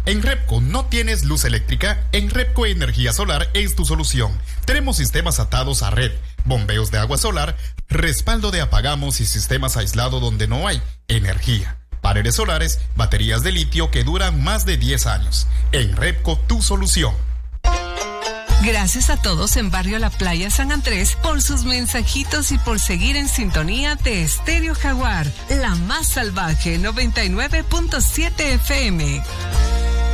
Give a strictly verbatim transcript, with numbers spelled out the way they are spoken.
¿En Repco no tienes luz eléctrica? En Repco Energía Solar es tu solución. Tenemos sistemas atados a red, bombeos de agua solar, respaldo de apagamos y sistemas aislados donde no hay energía. Paneles solares, baterías de litio que duran más de diez años. En Repco, tu solución. Gracias a todos en Barrio La Playa San Andrés por sus mensajitos y por seguir en sintonía de Estéreo Jaguar, la más salvaje noventa y nueve punto siete F M.